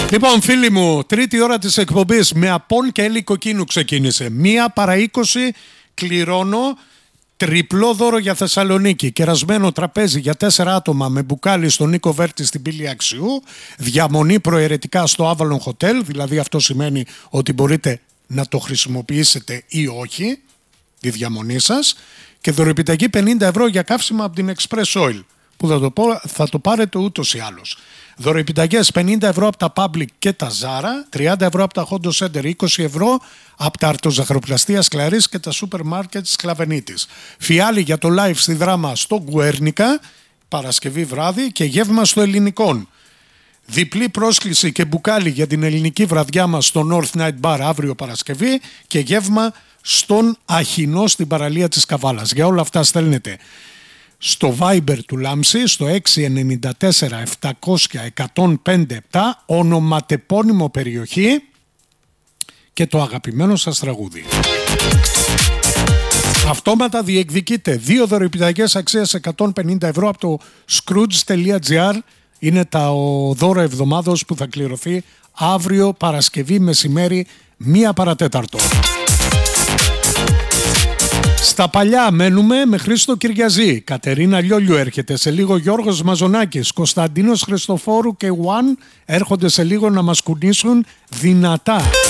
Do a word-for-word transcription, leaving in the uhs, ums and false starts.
Λοιπόν, φίλοι μου, τρίτη ώρα της εκπομπής με απόν και έλι κοκκίνου ξεκίνησε. Μία παρά είκοσι κληρώνω τριπλό δώρο για Θεσσαλονίκη. Κερασμένο τραπέζι για τέσσερα άτομα με μπουκάλι στον Νίκο Βέρτη στην πύλη Αξιού. Διαμονή προαιρετικά στο Avalon Hotel, δηλαδή αυτό σημαίνει ότι μπορείτε να το χρησιμοποιήσετε ή όχι, τη διαμονή σας. Και δωρεπιταγή πενήντα ευρώ για καύσιμα από την Express Oil, που θα το, πω, θα το πάρετε ούτως ή άλλως. Δωρεπιταγές πενήντα ευρώ από τα Public και τα Zara, τριάντα ευρώ από τα Hondo Center, είκοσι ευρώ από τα αρτοζαχαροπλαστεία Σκλαρής και τα σούπερ μάρκετ Σκλαβενίτης. Φιάλι για το live στη Δράμα στο Γκουέρνικα, Παρασκευή βράδυ, και γεύμα στο Ελληνικόν. Διπλή πρόσκληση και μπουκάλι για την ελληνική βραδιά μας στο North Night Bar αύριο Παρασκευή και γεύμα στον Αχινό στην παραλία της Καβάλας. Για όλα αυτά στέλνετε στο Viber του Λάμψη στο έξι εννιά τέσσερα επτακόσια εκατόν πέντε επτά, ονοματεπώνυμο περιοχή και το αγαπημένο σας τραγούδι. Αυτόματα διεκδικείτε δύο δωρεπιταγές αξίας εκατόν πενήντα ευρώ από το scrooge.gr. Είναι τα δώρο εβδομάδος που θα κληρωθεί αύριο Παρασκευή μεσημέρι μία παρατέταρτο. Στα παλιά μένουμε με Χρήστο Κυριαζή. Κατερίνα Λιόλιου έρχεται σε λίγο, Γιώργος Μαζονάκης, Κωνσταντίνος Χριστοφόρου και One έρχονται σε λίγο να μας κουνήσουν δυνατά.